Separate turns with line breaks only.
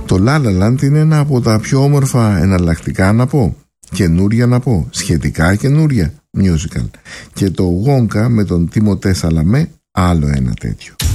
Το La La Land είναι ένα από τα πιο όμορφα εναλλακτικά να πω, καινούρια να πω, σχετικά καινούρια musical. Και το Wonka με τον Τιμοτέ Σαλαμέ άλλο ένα τέτοιο.